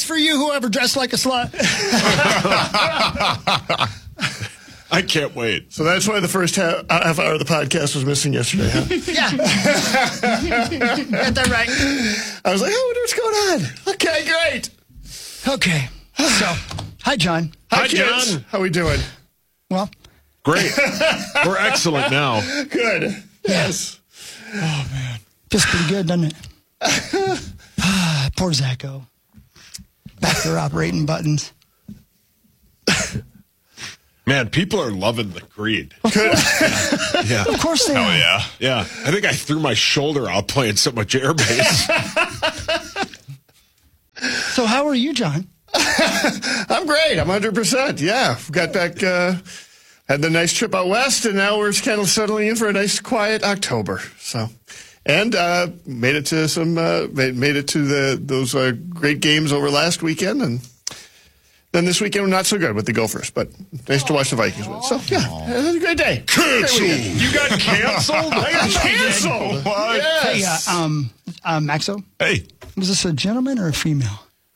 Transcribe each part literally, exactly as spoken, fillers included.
for you, whoever dressed like a slut. I can't wait. So that's why the first half, half hour of the podcast was missing yesterday, huh? Yeah. Got that right. I was like, oh, what's going on? Okay, great. Okay. So, hi, John. Hi, Hi, kids. John. How we doing? Well, Great. We're excellent now. Good. Yes. oh, man. Feels pretty good, doesn't it? Ah, poor Zacho. Back there operating buttons. Man, people are loving the Creed. Good. Yeah. Of course they Oh, are. yeah. Yeah. I think I threw my shoulder out playing so much air bass. So how are you, John? I'm great. I'm one hundred percent. Yeah. Got back, uh, had the nice trip out west, and now we're kind of settling in for a nice, quiet October. So, and uh, made it to some, uh, made, made it to the those uh, great games over last weekend, and then this weekend not so good with the Gophers, but nice to watch the Vikings win. So, yeah, it was a great day. Canceled. You got canceled? I got canceled. What? Yes. Hey, uh, um, uh, Maxo, Hey, was this a gentleman or a female?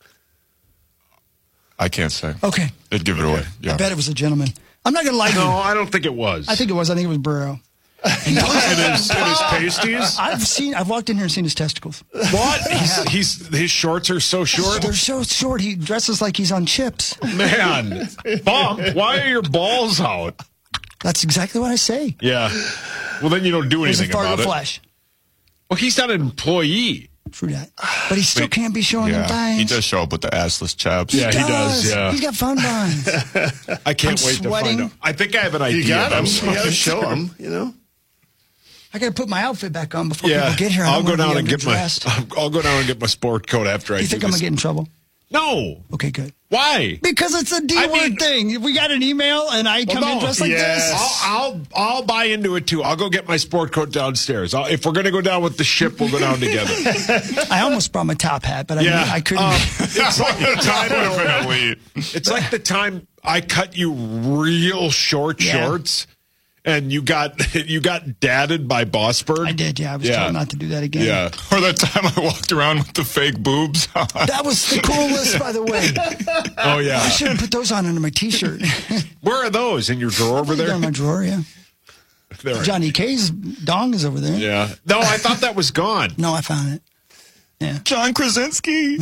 I can't say. Okay. They'd give it away. Yeah. I bet it was a gentleman. I'm not going to lie to No, you. I don't think it was. I think it was. I think it was Burrow. in his, in his pasties. I've seen. I've walked in here and seen his testicles. What? He's, he's his shorts are so short. They're so short. He dresses like he's on chips. Man, Bump, why are your balls out? That's exactly what I say. Yeah. Well, then you don't do He's a anything fart about of it. flesh. Well, he's not an employee. True that. But he still Wait, can't be showing them Yeah, things. he does show up with the assless chaps. Yeah, he does, yeah. He's got fun buns. I can't I'm wait to sweating. find out. I think I have an idea. You got but I'm him. so You got to unsure. show him, you know? I got to put my outfit back on before Yeah, people get here. I I'll don't go wanna down be and get my. underdressed. I'll go down and get my sport coat after I Do you do think I'm this. going to get in trouble? No. Okay, good. Why? Because it's a D I word mean- thing. We got an email and I come Well, in no. dressed like Yes. this. I'll, I'll I'll buy into it too. I'll go get my sport coat downstairs. I'll, if we're gonna go down with the ship, we'll go down together. I almost brought my top hat, but I, Yeah, I couldn't. um, it's like the time. Would have been elite. It's like the time I cut you real short Yeah. shorts, and you got you got dadded by Bossberg. I did, yeah. I was Yeah. told not to do that again. Yeah. Or that time I walked around with the fake boobs on. That was the coolest, by the way. Oh yeah. I should have put those on under my T-shirt. Where are those in your drawer over They're there? in my drawer, yeah. There. Johnny K's dong is over there. Yeah. No, I thought that was gone. No, I found it. Yeah. John Krasinski.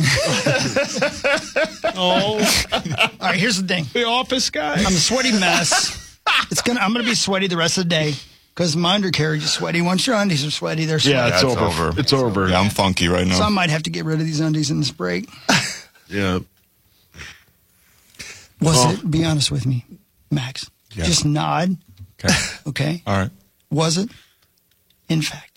Oh, All right, here's the thing. the office guy. I'm a sweaty mess. It's gonna. I'm gonna be sweaty the rest of the day because my undercarriage is sweaty. Once your undies are sweaty, they're sweaty. Yeah, it's Yeah, it's over. over. It's over. Yeah, I'm funky right now. So I might have to get rid of these undies in this break. Yeah. Was Oh. it? Be honest with me, Max. Yeah. Just nod. Okay. Okay. All right. Was it? In fact,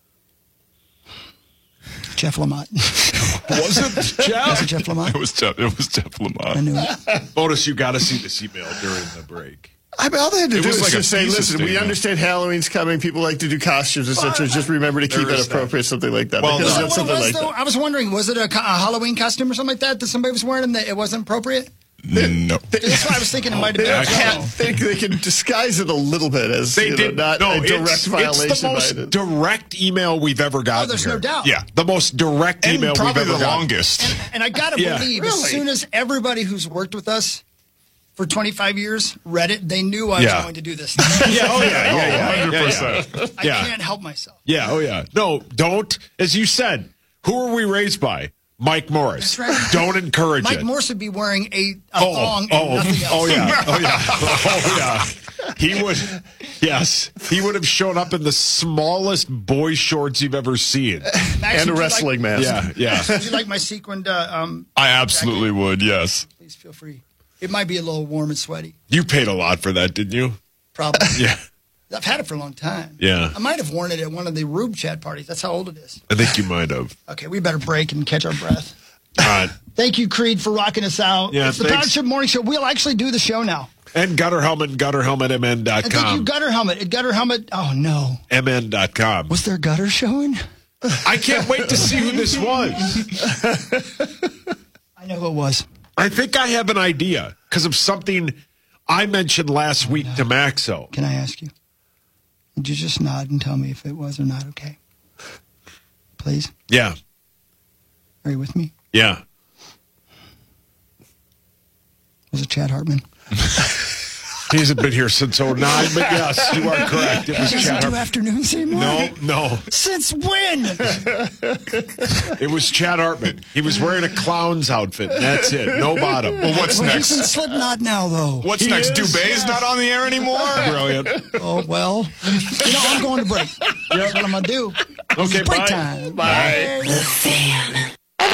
Jeff Lamont. Was it Was Jeff? it Jeff Lamont? It was Jeff. It was Jeff I Lamont. knew it. Otis, you got to see this email during the break. I mean, all they had to It do was is like a just say, thesis listen, we statement. understand Halloween's coming. People like to do costumes, et cetera. Just remember to keep There it is that. appropriate, something like that. Well, Because Is that that's what it something was, like though? that. I was wondering, was it a, co- a Halloween costume or something like that that somebody was wearing and that it wasn't appropriate? No. That's what I was thinking it might have They been. can't think they can disguise it a little bit as They you know, did not no, a direct it's, violation it's the by most it. direct email we've ever gotten. Oh, there's here. no doubt. Yeah, the most direct And email we've probably ever the gotten. longest. And I got to Yeah. believe, Really? as soon as everybody who's worked with us for twenty-five years read it, they knew I was Yeah. going to do this. Yeah, oh yeah, yeah, yeah, one hundred yeah, percent. I Yeah. can't help myself. yeah, oh yeah. No, don't. As you said, who are we raised by? Mike Morris. That's right. Don't encourage Mike it. Morse would be wearing a, a oh, thong and oh, nothing else. oh yeah, oh yeah, oh yeah. He would, yes, he would have shown up in the smallest boy shorts you've ever seen. Max, And a would you wrestling like, mask. Yeah, yeah. Would you like my sequined? Uh, um, I absolutely would. Yes. please feel free. It might be a little warm and sweaty. You paid a lot for that, didn't you? Probably. Yeah, I've had it for a long time. Yeah. I might have worn it at one of the Rube Chat parties. That's how old it is. I think you might have. Okay, we better break and catch our breath. All right. Thank you, Creed, for rocking us out. Yeah, it's the Power thanks. Trip Morning Show. We'll actually do the show now. And Gutter Helmet and Gutter Helmet M N dot And thank you, com. Gutter Helmet. At Gutter Helmet. Oh, no. M N dot com. Was there gutter showing? I can't wait to see who this was. I know who it was. I think I have an idea because of something I mentioned last week to Maxo. Can I ask you? Would you just nod and tell me if it was or not okay? Please? Yeah, Are you with me? yeah. Was it Chad Hartman? He hasn't been here since oh nine, but yes, you are correct. It was Does Chad he do Hartman. afternoons anymore? No, no. Since when? It was Chad Hartman. He was wearing a clown's outfit. That's it. No bottom. Well, what's Well, he's in next? Slipknot now, though. What's He next? is, Dubé's yeah. not on the air anymore? Brilliant. Oh, well. You know, I'm going to break. That's what I'm going to do. Okay, Break bye. time. Bye. The Fan.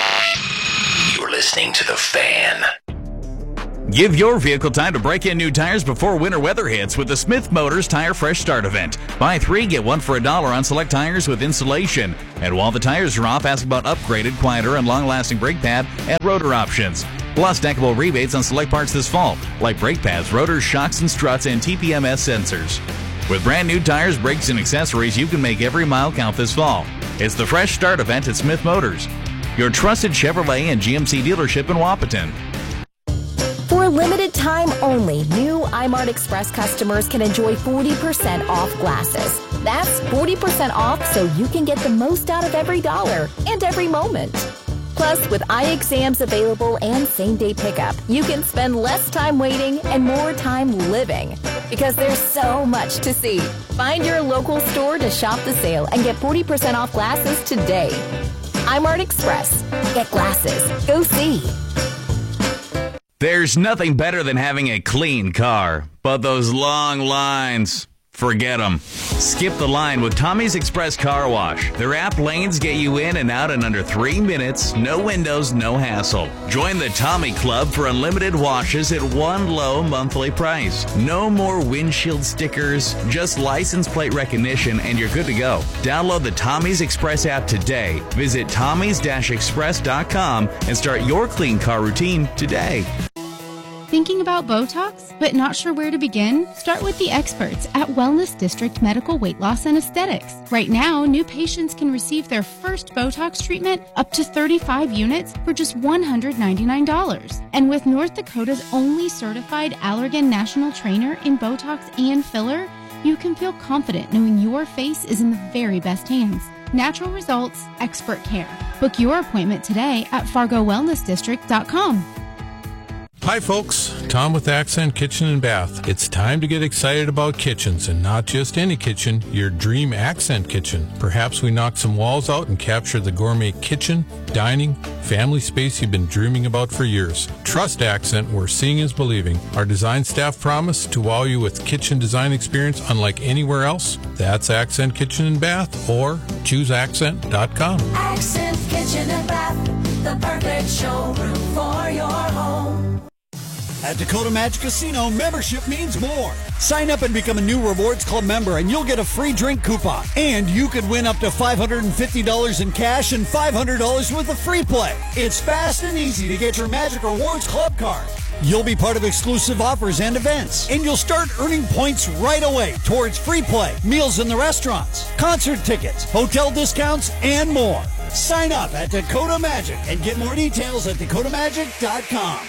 You're listening to The Fan. Give your vehicle time to break in new tires before winter weather hits with the Smith Motors Tire Fresh Start event. Buy three, get one for a dollar on select tires with installation. And while the tires are off, ask about upgraded, quieter, and long-lasting brake pad and rotor options. Plus, stackable rebates on select parts this fall, like brake pads, rotors, shocks and struts, and T P M S sensors. With brand new tires, brakes, and accessories, you can make every mile count this fall. It's the Fresh Start event at Smith Motors, your trusted Chevrolet and G M C dealership in Wapaton. For a limited time only, new iMart Express customers can enjoy forty percent off glasses. That's forty percent off so you can get the most out of every dollar and every moment. Plus, with eye exams available and same-day pickup, you can spend less time waiting and more time living. Because there's so much to see. Find your local store to shop the sale and get forty percent off glasses today. iMart Express. Get glasses. Go see. There's nothing better than having a clean car, but those long lines, forget them. Skip the line with Tommy's Express Car Wash. Their app lanes get you in and out in under three minutes, no windows, no hassle. Join the Tommy Club for unlimited washes at one low monthly price. No more windshield stickers, just license plate recognition, and you're good to go. Download the Tommy's Express app today. Visit tommys dash express dot com and start your clean car routine today. Thinking about Botox, but not sure where to begin? Start with the experts at Wellness District Medical Weight Loss and Aesthetics. Right now, new patients can receive their first Botox treatment up to thirty-five units for just one hundred ninety-nine dollars. And with North Dakota's only certified Allergan National Trainer in Botox and filler, you can feel confident knowing your face is in the very best hands. Natural results, expert care. Book your appointment today at fargo wellness district dot com. Hi folks, Tom with Accent Kitchen and Bath. It's time to get excited about kitchens, and not just any kitchen, your dream Accent kitchen. Perhaps we knock some walls out and capture the gourmet kitchen, dining, family space you've been dreaming about for years. Trust Accent, where seeing is believing. Our design staff promise to wow you with kitchen design experience unlike anywhere else. That's Accent Kitchen and Bath, or choose accent dot com. Accent Kitchen and Bath, the perfect showroom for your home. At Dakota Magic Casino, membership means more. Sign up and become a new Rewards Club member, and you'll get a free drink coupon. And you could win up to five hundred fifty dollars in cash and five hundred dollars worth of free play. It's fast and easy to get your Magic Rewards Club card. You'll be part of exclusive offers and events, and you'll start earning points right away towards free play, meals in the restaurants, concert tickets, hotel discounts, and more. Sign up at Dakota Magic and get more details at dakota magic dot com.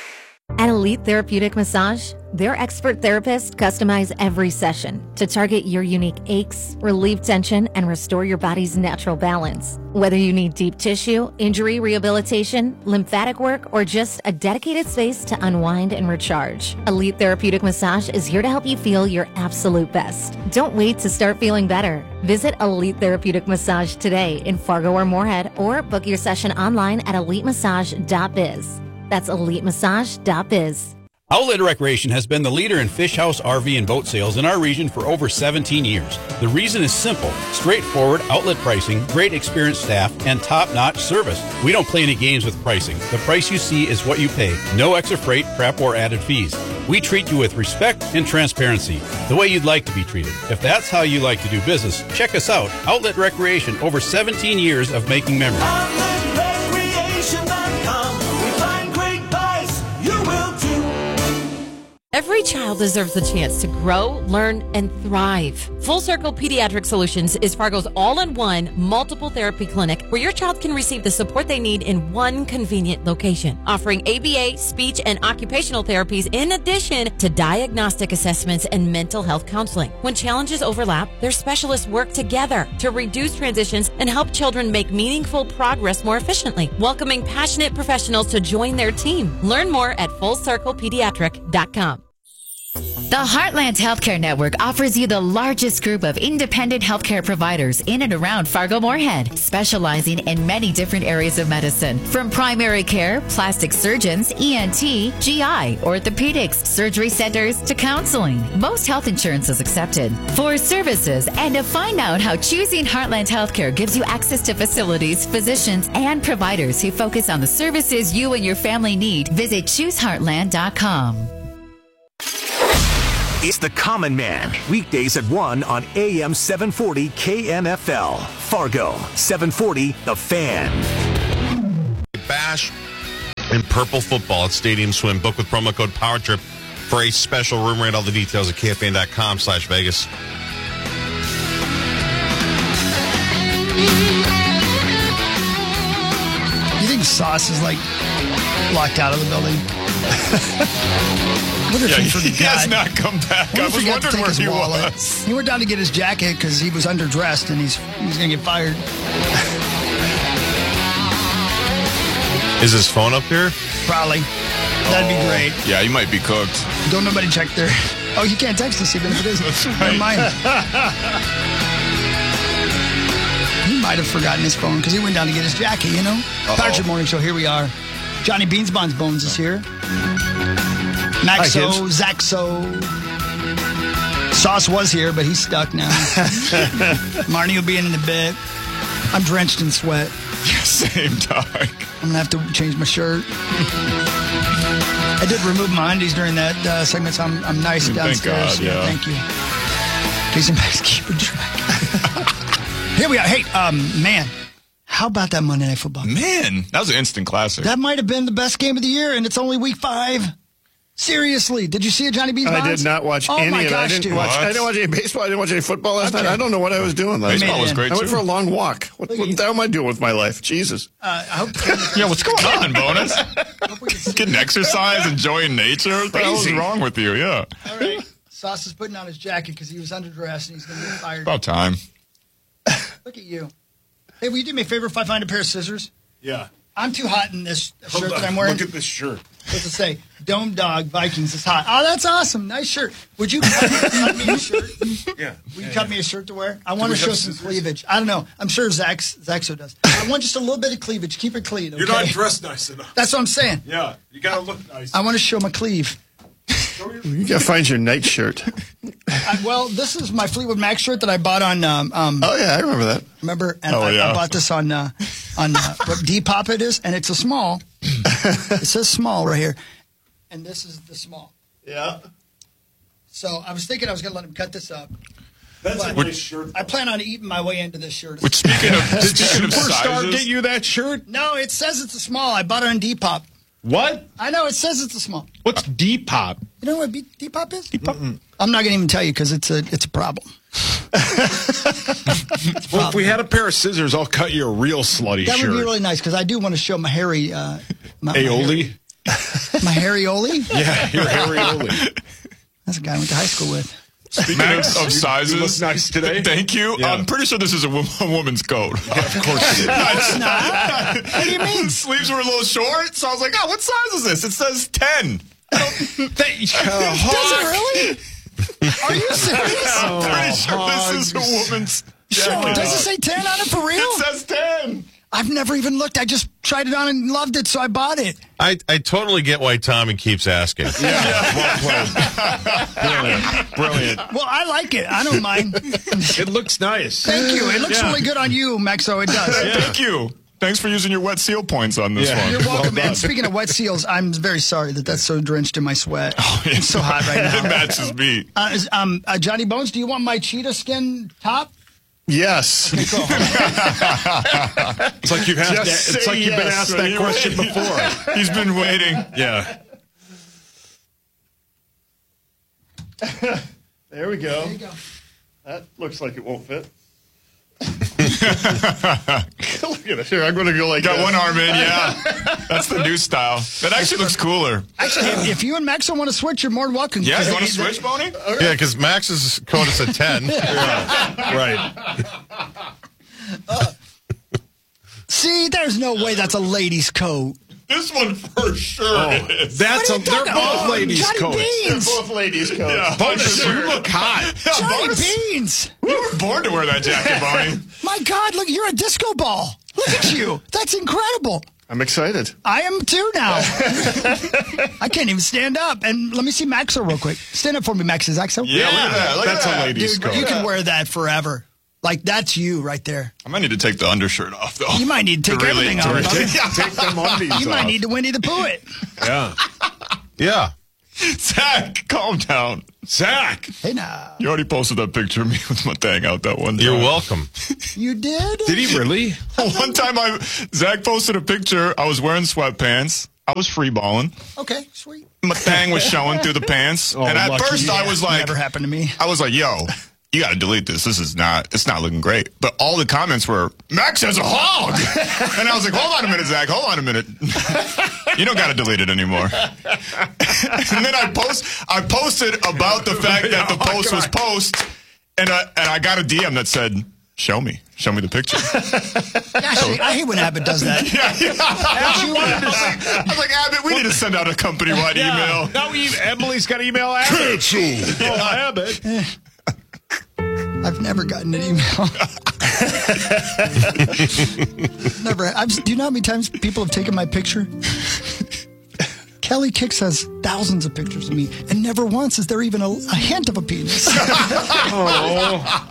At Elite Therapeutic Massage, their expert therapists customize every session to target your unique aches, relieve tension, and restore your body's natural balance. Whether you need deep tissue, injury rehabilitation, lymphatic work, or just a dedicated space to unwind and recharge, Elite Therapeutic Massage is here to help you feel your absolute best. Don't wait to start feeling better. Visit Elite Therapeutic Massage today in Fargo or Moorhead, or book your session online at elite massage dot biz. That's elite massage dot biz. Outlet Recreation has been the leader in fish house, R V, and boat sales in our region for over seventeen years. The reason is simple: straightforward outlet pricing, great experienced staff, and top-notch service. We don't play any games with pricing. The price you see is what you pay. No extra freight, prep, or added fees. We treat you with respect and transparency, the way you'd like to be treated. If that's how you like to do business, check us out. Outlet Recreation, over seventeen years of making memories. outlet recreation dot com. We find great buys. You will too. Every Every child deserves the chance to grow, learn, and thrive. Full Circle Pediatric Solutions is Fargo's all-in-one multiple therapy clinic where your child can receive the support they need in one convenient location, offering A B A, speech, and occupational therapies in addition to diagnostic assessments and mental health counseling. When challenges overlap, their specialists work together to reduce transitions and help children make meaningful progress more efficiently, welcoming passionate professionals to join their team. Learn more at full circle pediatric dot com. The Heartland Healthcare Network offers you the largest group of independent healthcare providers in and around Fargo-Moorhead, specializing in many different areas of medicine, from primary care, plastic surgeons, E N T, G I, orthopedics, surgery centers, to counseling. Most health insurance is accepted. For services and to find out how choosing Heartland Healthcare gives you access to facilities, physicians, and providers who focus on the services you and your family need, visit choose heartland dot com. It's The Common Man, weekdays at one on A M seven forty K M F L. Fargo, seven forty The Fan. Bash and Purple Football at Stadium Swim. Book with promo code POWERTRIP for a special room rate. All the details at K F A N dot com slash Vegas. You think Sauce is like locked out of the building? Yeah, he, he has not come back. I, I was wondering where he wallet. was. He went down to get his jacket because he was underdressed and he's he's going to get fired. Is his phone up here? Probably. That'd be great. Yeah, he might be cooked. Don't nobody check their... Oh, you can't text us even if it is. That's right. Never mind. He might have forgotten his phone because he went down to get his jacket, you know? Uh-oh. Patrick Morning Show, here we are. Johnny Beans Bonds Bones is here. Maxo, Zaxo. Sauce was here, but he's stuck now. Marnie will be in in a bit. I'm drenched in sweat. Same, dog. I'm going to have to change my shirt. I did remove my undies during that uh, segment, so I'm, I'm nice Thank downstairs. God, yeah. Thank you. Jason Bass keeping track. Here we are. Hey, um, man, how about that Monday Night Football? Man, that was an instant classic. That might have been the best game of the year, and it's only week five. Seriously, did you see it, Johnny Beans Bonds? I did not watch oh any my of it. gosh, I didn't dude. watch. What? I didn't watch any baseball. I didn't watch any football last Okay. night. I don't know what I was doing last Baseball night. was great, I went too. for a long walk. What, what the hell am I doing with my life? Jesus. Uh, I hope Yeah, what's going on, Bonus? Getting exercise, enjoying nature? What the hell is Crazy. wrong with you? Yeah. All right. Sauce is putting on his jacket because he was underdressed and he's going to get fired. About time. Look at you. Hey, will you do me a favor if I find a pair of scissors? Yeah. I'm too hot in this shirt Hold that on. I'm wearing. Look at this shirt. What's it say? Dome Dog Vikings is hot. Oh, that's awesome. Nice shirt. Would you cut, cut me a shirt? Yeah. Will you yeah, cut yeah. me a shirt to wear? I want we to show have some scissors? cleavage. I don't know. I'm sure Zach, Zaxo does. I want just a little bit of cleavage. Keep it clean, okay? You're not dressed nice enough. That's what I'm saying. Yeah. You got to look nice. I want to show my cleave. You got to find your nightshirt. I, well, this is my Fleetwood Mac shirt that I bought on. Um, um, Oh yeah, I remember that. Remember? And Oh, I, yeah. I bought this on uh, on uh, what Depop it is, and it's a small. It says small right here, and this is the small. Yeah. So I was thinking I was going to let him cut this up. That's a But nice shirt. I plan on eating my way into this shirt. Which, speaking of, Did speaking of Superstar sizes, get you that shirt? No, it says it's a small. I bought it on Depop. What? I know it says it's a small. What's Depop? You know what B- Depop is? Depop. I'm not going to even tell you because it's a it's a problem. Well, if we had a pair of scissors, I'll cut you a real slutty That shirt. would be really nice because I do want to show my hairy. Uh, my, my Aioli? hairy- My hairy Oli? Yeah, you're Harry Oli. That's a guy I went to high school with. speaking Max, of, you- of sizes, you look nice today. Thank you. Yeah. I'm pretty sure this is a, wo- a woman's coat. Yeah, of course it is. It's not. What do you mean? The sleeves were a little short, so I was like, oh, what size is this? It says ten. They, uh, Does it really? Are you serious? I'm pretty sure this is a hogs. woman's Sure. jacket. Does it say ten on it for real? It says ten. I've never even looked. I just tried it on and loved it, so I bought it. I, I totally get why Tommy keeps asking. Brilliant. Brilliant. Well, I like it. I don't mind. It looks nice. Thank you. It looks Yeah. really good on you, Maxo. It does. Thank you. Thanks for using your wet seal points on this Yeah. one. You're welcome, Well man. done. Speaking of wet seals, I'm very sorry that that's so drenched in my sweat. It's so hot right It now. matches me. Uh, is, um, uh, Johnny Bones, do you want my cheetah skin top? Yes. It's like you've asked. Just That, it's say like you've been yes. asked that question before. He's been waiting. Yeah. There we go. There you go. That looks like it won't fit. Look at it. Here, I'm going to go like Got this. one arm in, yeah. That's the new style. That actually looks cooler. Actually, if, if you and Max don't want to switch, you're more than welcome. Yeah, 'cause you want they- to switch, Boney? Yeah, because Max's code is a ten. Right. See, there's no way that's a lady's coat. This one for sure Oh, is. that's a, What are you they're talking both about? ladies' Johnny coats. They're Beans. both ladies' coats. Yeah, Bonus, for you sure. look hot. Yeah, Johnny bonus. Beans. You were born to wear that jacket, Boney. My God, look, you're a disco ball. Look at you. That's incredible. I'm excited. I am too now. I can't even stand up. And let me see Maxo real quick. Stand up for me, Max. Is that so? Yeah, look at that. Look That's at that. a lady's Dude, coat. you can wear that forever. Like, that's you right there. I might need to take the undershirt off, though. You might need to take really- everything to off. really- brother. Take them undies You might off. need to Winnie the Pooh it. Yeah. Yeah. Zach, calm down. Zach. Hey, now. You already posted that picture of me with my thing out that one time. You're welcome. You did? Did he really? One time, I Zach posted a picture. I was wearing sweatpants. I was free balling. Okay, sweet. My thing was showing through the pants. Oh, and at lucky first, I you. was like, Never happened to me. I was like, yo, you got to delete this. This is not, it's not looking great. But all the comments were, Max has a hog. And I was like, hold on a minute, Zach. Hold on a minute. You don't got to delete it anymore. And then I post, I posted about the fact that the post was post, and I, and I got a D M that said, show me. Show me the picture. Actually, I hate when Abbott does that. Yeah, yeah. I was like, Abbott, we need to send out a company-wide email. Now we, Emily's got email Abbott. Oh, Abbott. I've never gotten an email. Never. I've, do you know how many times people have taken my picture? Kelly Kicks has thousands of pictures of me, and never once is there even a, a hint of a penis. Oh.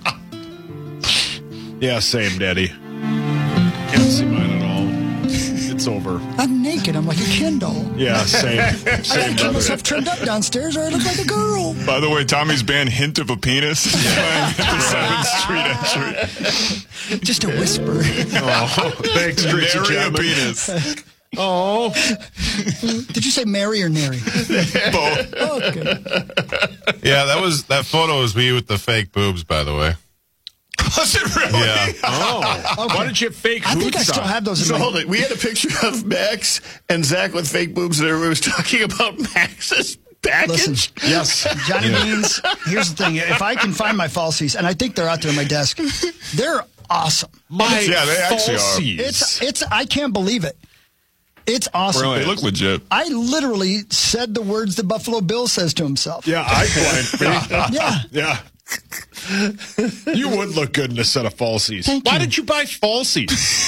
Yeah, same, Daddy. Can't see mine at all. It's over. I'm naked. I'm like a Ken doll. Yeah, same. I Same, gotta keep brother. myself trimmed up downstairs, or I look like a girl. By the way, Tommy's band Hint of a Penis is playing at the seventh Street entry. Just a whisper. Oh, thanks, Tracy Nary a Chapman. penis. Oh. Did you say Mary or Nary? Both. Okay. Yeah, that was that photo was me with the fake boobs, by the way. Was it really? Yeah. Oh. Okay. Why did you fake I think I hoots still on? have those in So my... hold it. We had a picture of Max and Zach with fake boobs, and everybody was talking about Max's package. Listen, Yes. Johnny Beans, here's the thing. If I can find my falsies, and I think they're out there on my desk, they're awesome. My Yeah, they actually are. falsies. It's, it's, I can't believe it. It's awesome. They look legit. I literally said the words that Buffalo Bill says to himself. Yeah, I blind. Yeah. Yeah. You would look good in a set of falsies. Thank Why you. did you buy falsies?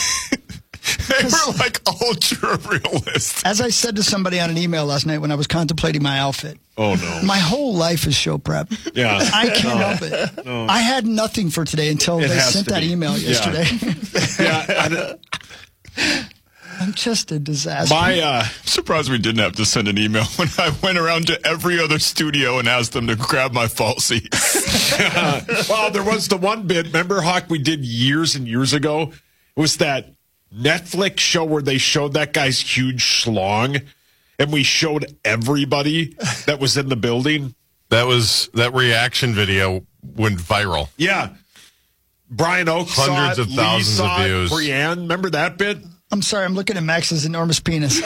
They were like ultra realistic. As I said to somebody on an email last night when I was contemplating my outfit, Oh, no. my whole life is show prep. Yeah. I can't help it. No. I had nothing for today until It they has sent to that be. email Yeah. yesterday. Yeah. I- I'm just a disaster. My, uh, I'm surprised we didn't have to send an email when I went around to every other studio and asked them to grab my falsies. well, there was the one bit, remember, Hawk, we did years and years ago? It was that Netflix show where they showed that guy's huge schlong, and we showed everybody that was in the building. That was that reaction video went viral. Yeah. Brian Oaks saw Hundreds it, of Lee thousands of saw it, views. Brianne, remember that bit? I'm sorry, I'm looking at Max's enormous penis.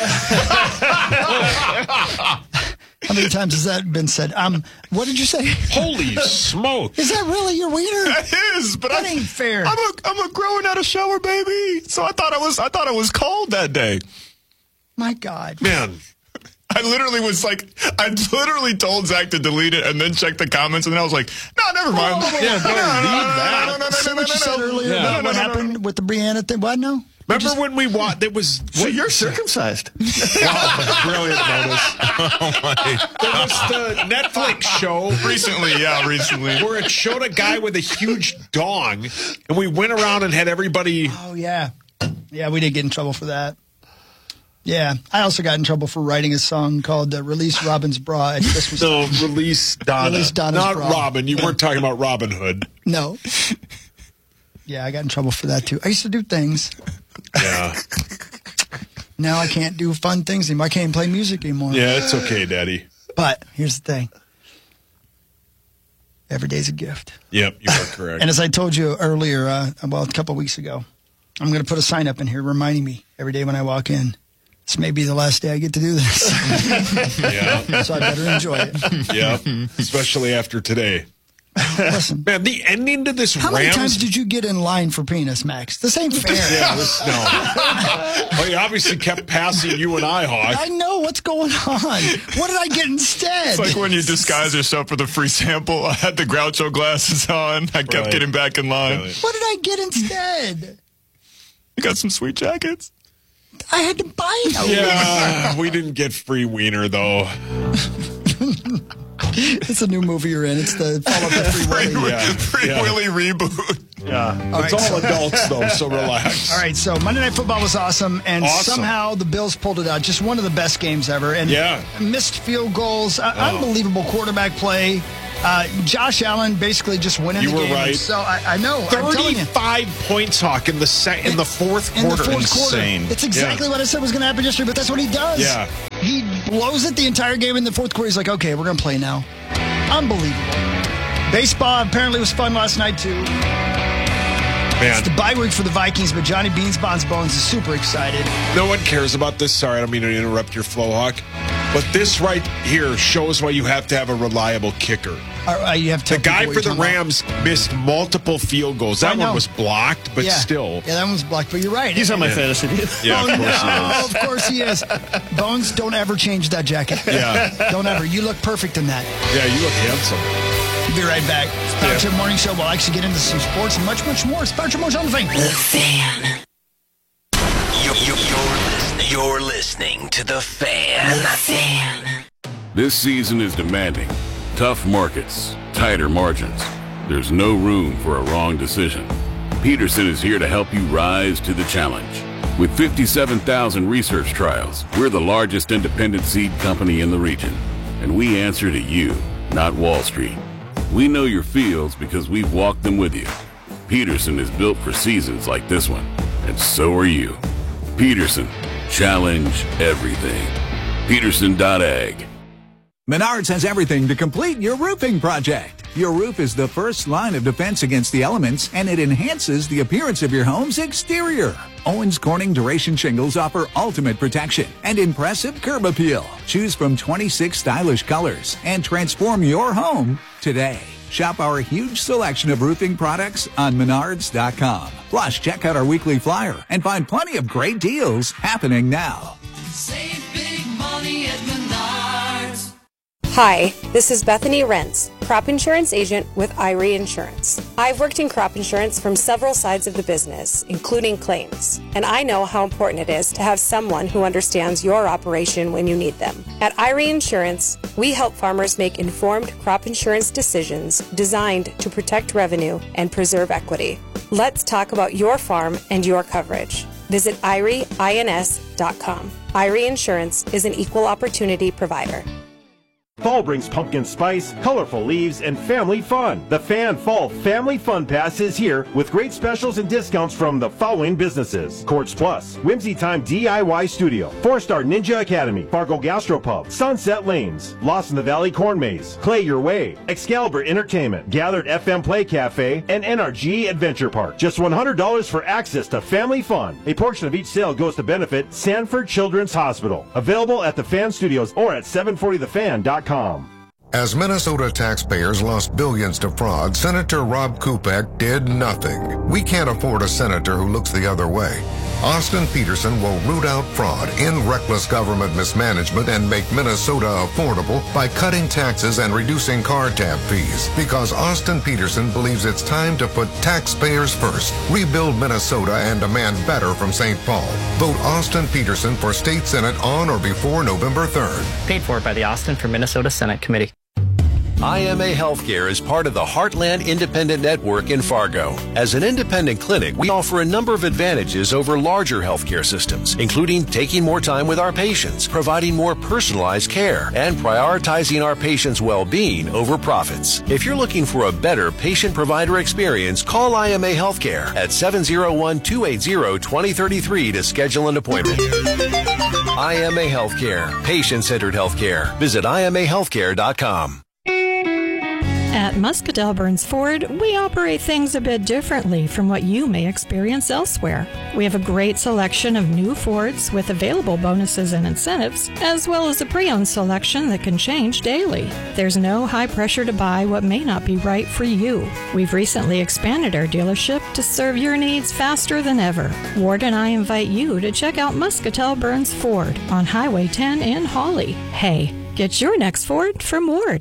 How many times has that been said? Um, what did you say? Holy smoke. Is that really your wiener? That is, but That I, ain't fair. I'm a I'm a growing out of shower baby, so I thought I was I thought it was cold that day. My God. Man. I literally was like, I literally told Zach to delete it and then check the comments, and then I was like, no, never mind. Yeah, don't leave that. No, no, no, See no, what no, you said no, earlier Yeah. about No, no, what no, no, happened with the Brianna thing? What, no? Remember when we watched, there was, So you're circumcised. wow, brilliant notice. Oh my! There was the Netflix show Recently, yeah, recently. where it showed a guy with a huge dong, and we went around and had everybody. Oh, yeah. Yeah, we did get in trouble for that. Yeah. I also got in trouble for writing a song called uh, Release Robin's Bra at Christmas. No, release Donna. Release Donna's Not bra. Robin. You weren't talking about Robin Hood. No. Yeah, I got in trouble for that, too. I used to do things. Yeah. Now I can't do fun things anymore. I can't even play music anymore. Yeah, it's okay, Daddy. But here's the thing. Every day's a gift. Yep, you are correct. And as I told you earlier, uh, well, a couple of weeks ago, I'm going to put a sign up in here reminding me every day when I walk in, this may be the last day I get to do this. Yeah. So I better enjoy it. Yep, especially after today. Listen, man, the ending to this How Rams... many times did you get in line for penis, Max? This ain't fair. Yeah, this, no. Well, he obviously kept passing you and I, Hawk. I know. What's going on? What did I get instead? It's like when you disguise yourself for the free sample. I had the Groucho glasses on. I kept Right. getting back in line. Right. What did I get instead? You got some sweet jackets. I had to buy it. Yeah, we didn't get free wiener, though. It's a new movie you're in. It's the follow-up to Free Willy. Yeah. Free Yeah. Willy reboot. Yeah. All It's right, all so- adults, though, so relax. All right, so Monday Night Football was awesome, and Awesome. somehow the Bills pulled it out. Just one of the best games ever. And Yeah. missed field goals, uh, Oh. unbelievable quarterback play. Uh, Josh Allen basically just winning You the were game. right. So I, I know. I'm telling you. thirty-five points, Hawk, in the se- in the fourth In the quarter. fourth Insane. quarter. It's exactly Yeah. what I said was going to happen yesterday, but that's what he does. Yeah. He blows it the entire game in the fourth quarter. He's like, okay, we're going to play now. Unbelievable. Baseball apparently was fun last night, too. Man, It's the bye week for the Vikings, but Johnny Beans Bonds Bones is super excited. no one cares about this. Sorry, I don't mean to interrupt your flow, Hawk. But this right here shows why you have to have a reliable kicker. Uh, you have to The tell guy people for what the you're talking Rams missed multiple field goals. I That know. one was blocked, but yeah. still. Yeah, that one's blocked, but you're right. He's on my Yeah. fantasy team. Yeah, Oh, of course no, he is. of course he is. Bones, don't ever change that jacket. Yeah. Don't ever. You look perfect in that. Yeah, you look handsome. Be right back. It's Power Yeah. Trip Morning Show. We'll actually get into some sports and much, much more. It's Power Trip Morning Show on the Fan. The Fan. You, you, you're, listening, you're listening to The Fan. The Fan. This season is demanding. Tough markets, tighter margins. There's no room for a wrong decision. Peterson is here to help you rise to the challenge. With fifty-seven thousand research trials, we're the largest independent seed company in the region. And we answer to you, not Wall Street. We know your fields because we've walked them with you. Peterson is built for seasons like this one, and so are you. Peterson, challenge everything. Peterson dot ag. Menards has everything to complete your roofing project. Your roof is the first line of defense against the elements, and it enhances the appearance of your home's exterior. Owens Corning Duration Shingles offer ultimate protection and impressive curb appeal. Choose from twenty-six stylish colors and transform your home today. Shop our huge selection of roofing products on menards dot com. Plus, check out our weekly flyer and find plenty of great deals happening now. Save big money at Menards. Hi, this is Bethany Rentz, crop insurance agent with Irie Insurance. I've worked in crop insurance from several sides of the business, including claims, and I know how important it is to have someone who understands your operation when you need them. At Irie Insurance, we help farmers make informed crop insurance decisions designed to protect revenue and preserve equity. Let's talk about your farm and your coverage. Visit Irie Ins dot com. Irie Insurance is an equal opportunity provider. Fall brings pumpkin spice, colorful leaves, and family fun. The Fan Fall Family Fun Pass is here with great specials and discounts from the following businesses: Quartz Plus, Whimsy Time D I Y Studio, Four Star Ninja Academy, Fargo Gastropub, Sunset Lanes, Lost in the Valley Corn Maze, Clay Your Way, Excalibur Entertainment, Gathered F M Play Cafe, and N R G Adventure Park. Just one hundred dollars for access to family fun. A portion of each sale goes to benefit Sanford Children's Hospital. Available at the Fan Studios or at seven forty the fan dot com. As Minnesota taxpayers lost billions to fraud, Senator Rob Kupek did nothing. We can't afford a senator who looks the other way. Austin Peterson will root out fraud, end reckless government mismanagement, and make Minnesota affordable by cutting taxes and reducing car tab fees. Because Austin Peterson believes it's time to put taxpayers first, rebuild Minnesota, and demand better from Saint Paul. Vote Austin Peterson for State Senate on or before November third. Paid for by the Austin for Minnesota Senate Committee. I M A Healthcare is part of the Heartland Independent Network in Fargo. As an independent clinic, we offer a number of advantages over larger healthcare systems, including taking more time with our patients, providing more personalized care, and prioritizing our patients' well-being over profits. If you're looking for a better patient-provider experience, call I M A Healthcare at seven oh one, two eight zero, two oh three three to schedule an appointment. I M A Healthcare, patient-centered healthcare. Visit I M A healthcare dot com. At Muscatel Burns Ford, we operate things a bit differently from what you may experience elsewhere. We have a great selection of new Fords with available bonuses and incentives, as well as a pre-owned selection that can change daily. There's no high pressure to buy what may not be right for you. We've recently expanded our dealership to serve your needs faster than ever. Ward and I invite you to check out Muscatel Burns Ford on Highway ten in Hawley. Hey, get your next Ford from Ward.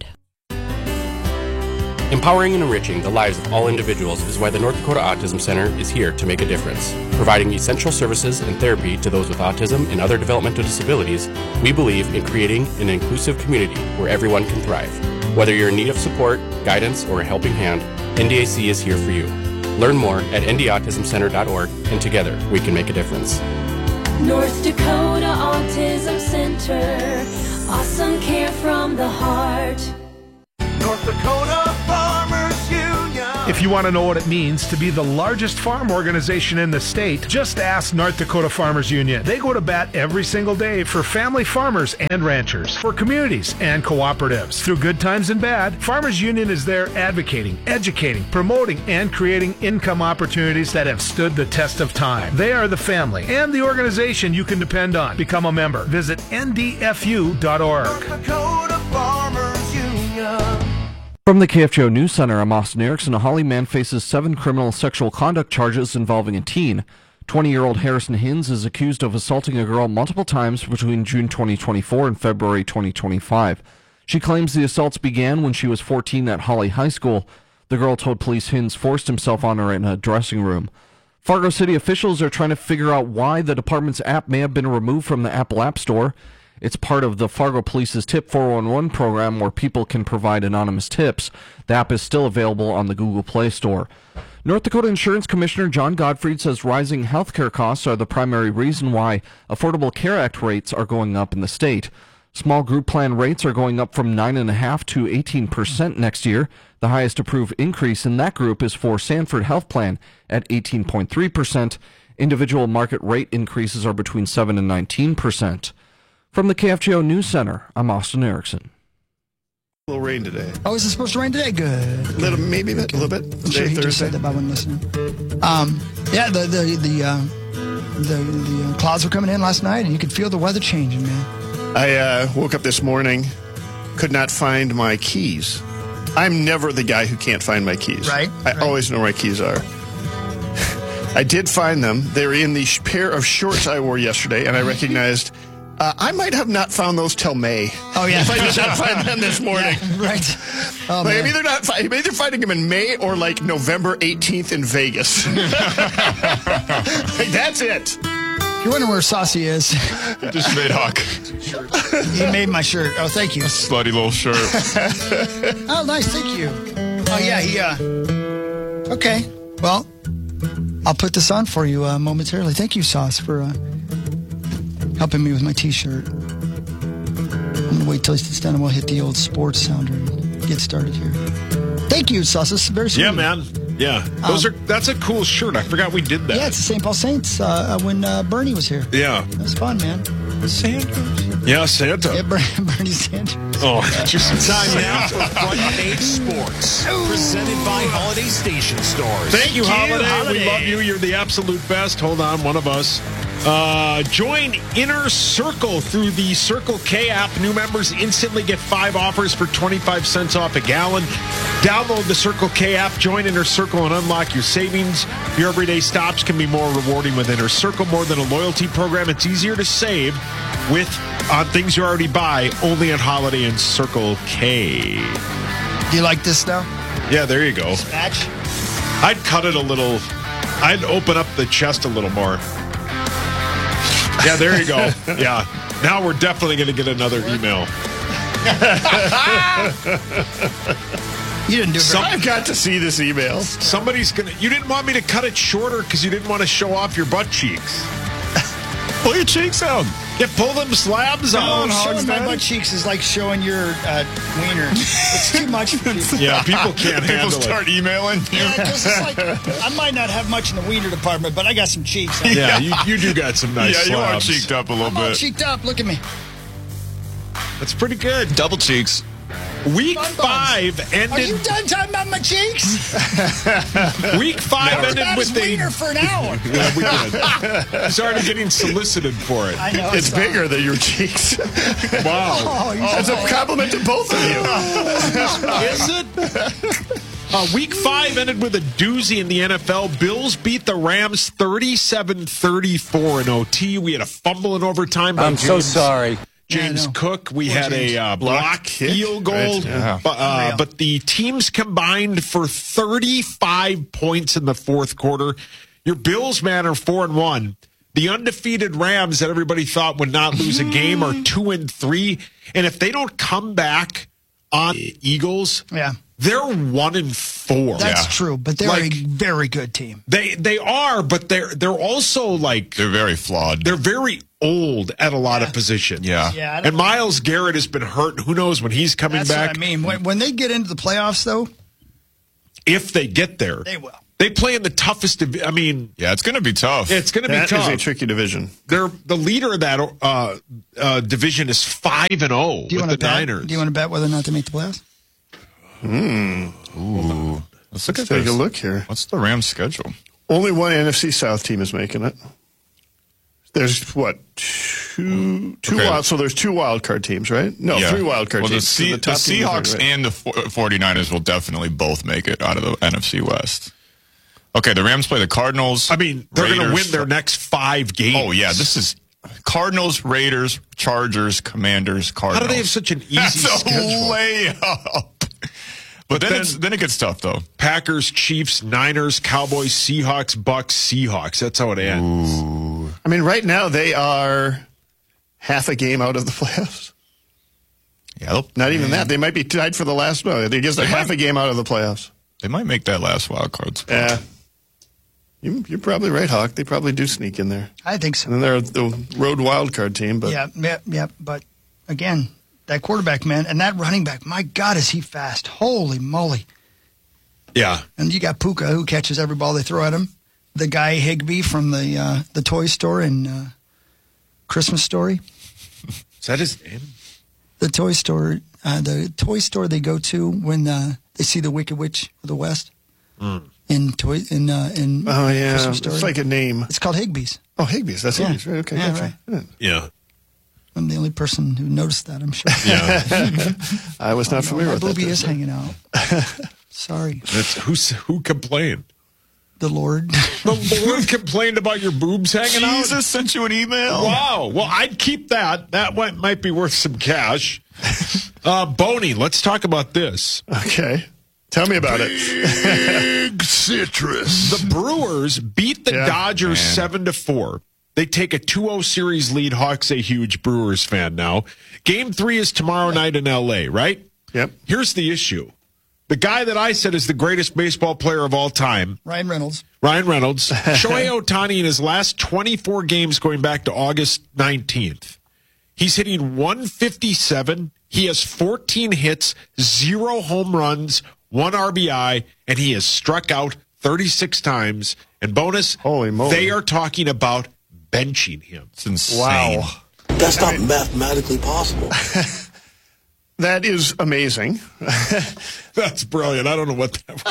Empowering and enriching the lives of all individuals is why the North Dakota Autism Center is here to make a difference. Providing essential services and therapy to those with autism and other developmental disabilities, we believe in creating an inclusive community where everyone can thrive. Whether you're in need of support, guidance, or a helping hand, N D A C is here for you. Learn more at n d autism center dot org, and together we can make a difference. North Dakota Autism Center. Awesome care from the heart. North Dakota Farmers Union. If you want to know what it means to be the largest farm organization in the state, just ask North Dakota Farmers Union. They go to bat every single day for family farmers and ranchers, for communities and cooperatives. Through good times and bad, Farmers Union is there advocating, educating, promoting, and creating income opportunities that have stood the test of time. They are the family and the organization you can depend on. Become a member. Visit N D F U dot org. North Dakota Farmers Union. From the K F G O News Center, I'm Austin Erickson. A Holly man faces seven criminal sexual conduct charges involving a teen. twenty-year-old Harrison Hins is accused of assaulting a girl multiple times between June twenty twenty-four and February twenty twenty-five. She claims the assaults began when she was fourteen at Holly High School. The girl told police Hins forced himself on her in a dressing room. Fargo City officials are trying to figure out why the department's app may have been removed from the Apple App Store. It's part of the Fargo Police's Tip four one one program where people can provide anonymous tips. The app is still available on the Google Play Store. North Dakota Insurance Commissioner John Gottfried says rising health care costs are the primary reason why Affordable Care Act rates are going up in the state. Small group plan rates are going up from nine point five to eighteen percent next year. The highest approved increase in that group is for Sanford Health Plan at eighteen point three percent. Individual market rate increases are between seven and nineteen percent. From the K F G O News Center, I'm Austin Erickson. A little rain today. Oh, is it supposed to rain today? Good. A little, maybe a, bit, a little bit. I'm sure he Thursday. just said that, but I wasn't listening. Um, yeah, the the the uh, the, the uh, clouds were coming in last night, and you could feel the weather changing, man. I uh, woke up this morning, could not find my keys. I'm never the guy who can't find my keys. Right. I right. always know where my keys are. I did find them. They were in the sh- pair of shorts I wore yesterday, and I recognized uh, I might have not found those till May. Oh, yeah. If I did not find them this morning. Yeah, right. Oh, like, man. I'm either not fi- I'm either finding them in May or like November eighteenth in Vegas. Like, that's it. If you're wondering where Saucy is, Just made Hawk. he made my shirt. Oh, thank you. Slutty little shirt. Oh, nice. Thank you. Oh, yeah. He, uh, okay. Well, I'll put this on for you uh, momentarily. Thank you, Sauce, for uh, helping me with my T-shirt. I'm going to wait till he sits down and we'll hit the old sports sounder and get started here. Thank you, Sauce. This is very sweet. Yeah, man. Yeah. Those Um, are. That's a cool shirt. I forgot we did that. Yeah, it's the Saint Paul Saints uh, when uh, Bernie was here. Yeah. It was fun, man. Santa. Yeah, Santa. Yeah, Bernie, Bernie Sanders. Oh, just Time now for Front Page Sports, presented by Holiday Station Stores. Thank you, Holiday. We love you. You're the absolute best. Hold on, one of us. Uh, join Inner Circle through the Circle K app. New members instantly get five offers for twenty-five cents off a gallon. Download the Circle K app, join Inner Circle, and unlock your savings. Your everyday stops can be more rewarding with Inner Circle. More than a loyalty program, it's easier to save with on things you already buy, only at Holiday and Circle K. Do you like this now? Yeah, there you go. Match? I'd cut it a little. I'd open up the chest a little more. Yeah, there you go. Yeah. Now we're definitely going to get another email. You didn't do it. Some, I've got to see this email. Somebody's going to... You didn't want me to cut it shorter because you didn't want to show off your butt cheeks. Pull your cheeks out. Yeah, pull them slabs out. Oh, showing my butt cheeks is like showing your uh, wiener. It's too much for people. Yeah, people can't People handle start it. emailing. Yeah, 'cause it's like, I might not have much in the wiener department, but I got some cheeks. Yeah, you, you do got some nice Yeah, you are slabs. cheeked up a little I'm all bit. cheeked up. Look at me. That's pretty good. Double cheeks. Week Bun Buns. five ended. Are you done talking about my cheeks? Week five That was ended about with his the. wiener for an hour. Yeah, we did. Started getting solicited for it. I know. It's sorry. bigger than your cheeks. Wow. Oh, you That's a said- compliment to both of you. Is it? Uh, week five ended with a doozy in the N F L. Bills beat the Rams thirty-seven thirty-four in O T. We had a fumble in overtime by I'm so James, sorry. James Yeah, I know. Cook. We Poor had James. a uh, Block block kick. field goal. Right, yeah. But, uh, Unreal. but the teams combined for thirty-five points in the fourth quarter. Your Bills, man, are four and one. The undefeated Rams that everybody thought would not lose a game are two and three. And if they don't come back on the Eagles, Yeah. they're one and four. That's Yeah. true, but they're Like- a very good team. They they are, but they're they're also like They're very flawed. they're very old at a lot of positions. Yeah. Yeah, I don't And Myles Garrett has been hurt. Who knows when he's coming That's back? what I mean. When, when they get into the playoffs, though, If they get there, they will. they play in the toughest. Div- I mean, Yeah, it's going to be tough. it's going to be That is tough. a tricky division. They're the leader of that uh, uh, division is five and zero Do you with want the to bet? Niners. Do you want to bet whether or not they make the playoffs? Ooh. Let's look Let's at take this. a look here. What's the Rams' schedule? Only one N F C South team is making it. There's what two two Okay. wild. So there's two wild card teams, right? No, Yeah. three wild card well, teams. The, So C- the, top team is Seahawks right. and the fo- 49ers will definitely both make it out of the N F C West. Okay, the Rams play the Cardinals. I mean, they're going to Raiders. win their next five games. Oh, yeah, this is Cardinals, Raiders, Chargers, Commanders, How Cardinals. do they have such an easy That's a schedule? layup. But, then, then- it's, then it gets tough, though. Packers, Chiefs, Niners, Cowboys, Seahawks, Bucks, Seahawks. That's how it ends. Ooh. I mean, right now they are half a game out of the playoffs. Yeah, they'll- Not even that. They might be tied for the last. No, they just a They half might- a game out of the playoffs. They might make that last wild card spot. Yeah. You, you're probably right, Hawk. They probably do sneak in there. I think so. And then they're the road wild card team. But Yeah, yeah, yeah. But again, that quarterback, man, and that running back, my God, is he fast. Holy moly. Yeah. And you got Puka, who catches every ball they throw at him. The guy Higby from the uh, the toy store in uh, Christmas Story. Is that his name? The toy store, uh, the toy store they go to when uh, they see the Wicked Witch of the West Mm. in toy in uh, in oh yeah, Christmas Story. it's like a name. It's called Higby's. Oh, Higby's. That's Yeah. Higby's. Right? Okay, Yeah, gotcha. right. Yeah. I'm the only person who noticed that, I'm sure. Yeah. I was not Oh, familiar my with that. booby is Thursday. hanging out. Sorry, That's who's who complained? the Lord. The Lord complained about your boobs hanging out. Jesus sent you an email. Wow. Well, I'd keep that. That might, might be worth some cash. Uh, Boney, let's talk about this. Okay. Tell me about it. Big citrus. The Brewers beat the Yeah. Dodgers Man. seven to four. They take a two oh series lead. Hawk's a huge Brewers fan now. Game three is tomorrow night in L A, right? Yep. Here's the issue. The guy that I said is the greatest baseball player of all time, Ryan Reynolds. Ryan Reynolds, Shohei Ohtani in his last twenty-four games going back to August nineteenth. He's hitting one fifty-seven. He has fourteen hits, zero home runs, one R B I, and he has struck out thirty-six times. And bonus, Holy moly. they are talking about benching him. It's insane. Wow. That's not mathematically possible. That is amazing. That's brilliant. I don't know what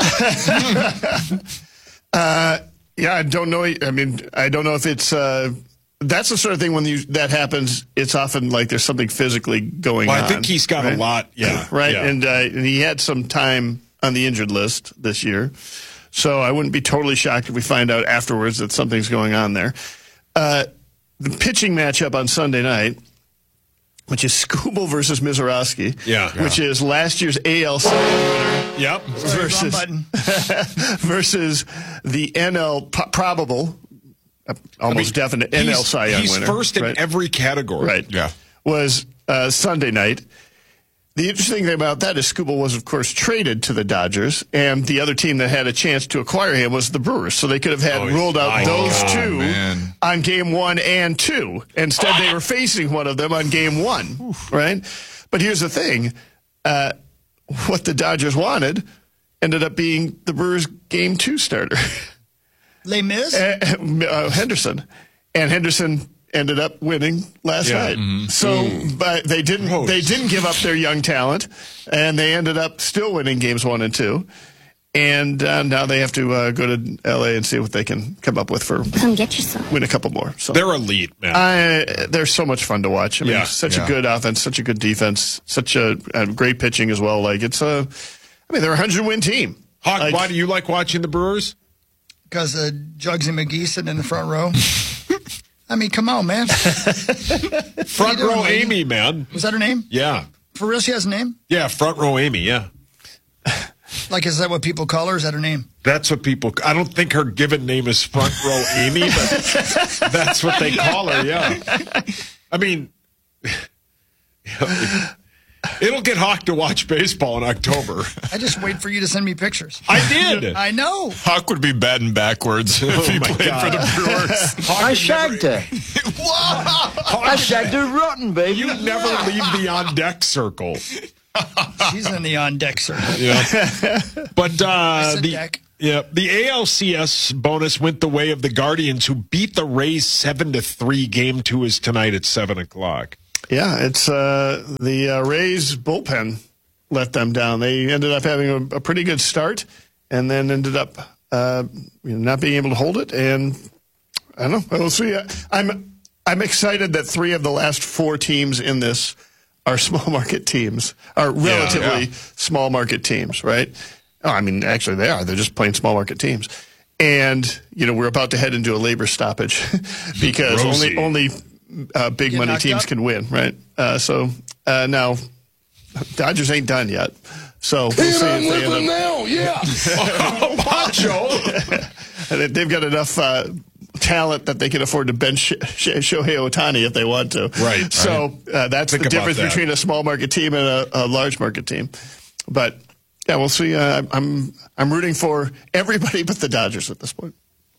that was. Uh, yeah, I don't know. I mean, I don't know if it's. Uh, that's the sort of thing when you that happens. It's often like there's something physically going Well, on. I think he's got right? a lot. Yeah. right. Yeah. And, uh, and he had some time on the injured list this year, so I wouldn't be totally shocked if we find out afterwards that something's going on there. Uh, the pitching matchup on Sunday night, which is Skubal versus Mizorowski, Yeah. which is last year's A L Cy Young winner. Yep. Sorry, wrong versus button. versus the N L po- probable, uh, almost definite N L He's- Cy Young He's winner. first in right? every category. Right. Yeah. Was uh, Sunday night. The interesting thing about that is Skubal was, of course, traded to the Dodgers, and the other team that had a chance to acquire him was the Brewers. So they could have had Oh, ruled out my those God, two man. on game one and two. Instead, they were facing one of them on game one, right? But here's the thing. Uh, what the Dodgers wanted ended up being the Brewers' game two starter. Les Mis? uh, Henderson. And Henderson ended up winning last Yeah. night. Mhm. So, Mm. but they didn't. Oh. They didn't give up their young talent, and they ended up still winning games one and two. And uh, now they have to uh, go to L A and see what they can come up with for Come get your son. win a couple more. So They're elite, man. I, they're so much fun to watch. I mean, Yeah, such yeah. a good offense, such a good defense, such a, a great pitching as well. Like it's a, I mean, they're a hundred win team. Hawk, Like- why do you like watching the Brewers? Because uh, Jugsy McGee sitting in the front row. I mean, come on, man. Front doing, row lady? Amy, man. Was that her name? Yeah. For real, she has a name? Yeah, front row Amy, yeah. Like, is that what people call her? Is that her name? That's what people, I don't think her given name is front row Amy, but that's what they call her, yeah. I mean, it'll get Hawk to watch baseball in October. I just wait for you to send me pictures. I did. I know. Hawk would be batting backwards if he my played God. for the Brewers. Hawk I would shagged never- her. I shagged her rotten, baby. You never leave the on deck circle. She's in the on deck circle. Yeah. But uh, said the deck. yeah, the A L C S bonus went the way of the Guardians, who beat the Rays seven to three. Game two is tonight at seven o'clock. Yeah, it's uh, the uh, Rays bullpen let them down. They ended up having a, a pretty good start, and then ended up uh, you know, not being able to hold it. And I don't know. We'll see. I'm I'm excited that three of the last four teams in this are small market teams, are relatively yeah. small market teams, right? Oh, I mean, actually, they are. They're just plain small market teams. And you know, we're about to head into a labor stoppage because Rosie. only only uh, big Get money knocked teams up? can win, right? Uh, so uh, now, Dodgers ain't done yet. So we'll see if they end up. now, yeah. Oh, Pancho. And they've got enough uh, talent that they can afford to bench Sh- Sh- Shohei Ohtani if they want to. Right, So uh, that's Think the about difference that. between a small market team and a, a large market team. But yeah, we'll see. Uh, I'm I'm rooting for everybody but the Dodgers at this point.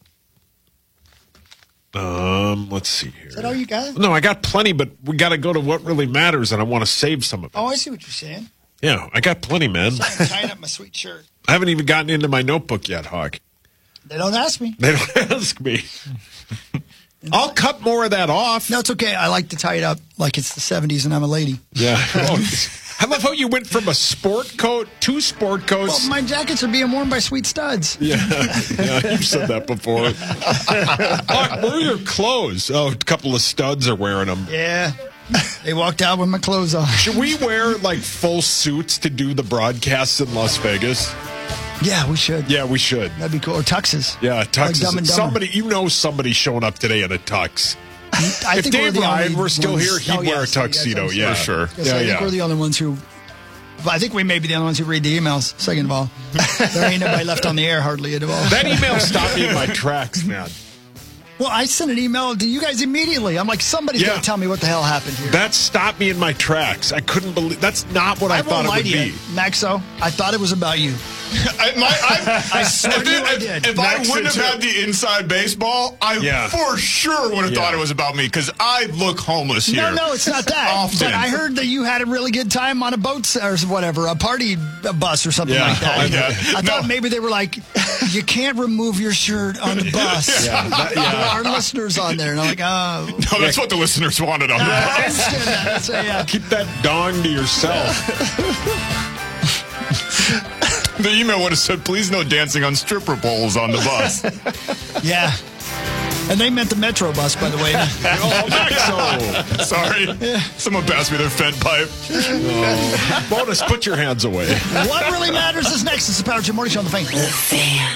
Um, let's see here. Is that all you got? No, I got plenty, but we got to go to what really matters, and I want to save some of it. Oh, I see what you're saying. Yeah, I got plenty, man. I'm tying up my sweet shirt. I haven't even gotten into my notebook yet, Hawk. They don't ask me. They don't ask me. I'll cut more of that off. No, it's okay. I like to tie it up like it's the seventies and I'm a lady. Yeah. I love how you went from a sport coat to sport coats. Well, my jackets are being worn by sweet studs. Yeah, yeah, you've said that before. Hawk, where are your clothes? Oh, a couple of studs are wearing them. Yeah. They walked out with my clothes on. Should we wear like full suits to do the broadcasts in Las Vegas? Yeah, we should. Yeah, we should. That'd be cool. Or tuxes. Yeah, Like tuxes. Dumb and Dumber. Somebody, you know, somebody showing up today in a tux. I if think we're Dave the Ryan only were still ones- here, he'd Oh, wear a yes, yes, tuxedo. I'm Yeah, For sure. Yes, yeah, I think yeah. we're the only ones who. But I think we may be the only ones who read the emails. Second of all, there ain't nobody left on the air hardly at all. That email stopped me in my tracks, man. Well, I sent an email to you guys immediately. I'm like, somebody's Yeah. got to tell me what the hell happened here. That stopped me in my tracks. I couldn't believe. That's not what I, I thought won't it lie would to you, be. Maxo. I thought it was about you. I, my, I, I swear if, to you I if, did. if I Max wouldn't did have too. had the inside baseball, I Yeah. for sure would have Yeah. thought it was about me because I look homeless here. No, no, it's not that. Often. But I heard that you had a really good time on a boat or whatever, a party bus or something Yeah. like that. Oh, yeah. I No. thought maybe they were like, you can't remove your shirt on the bus. Yeah, that- yeah. There are listeners on there. And I'm like, oh. No, that's what the listeners wanted on I that. understand that. So, yeah. Keep that dong to yourself. The email would have said, please no dancing on stripper poles on the bus. Yeah. And they meant the Metro bus, by the way. Oh, Maxo. Sorry. Someone passed me their Fent pipe. Bonus, put your hands away. What really matters is next. It's the Power Trip Morning Show on the Fan. The Fan.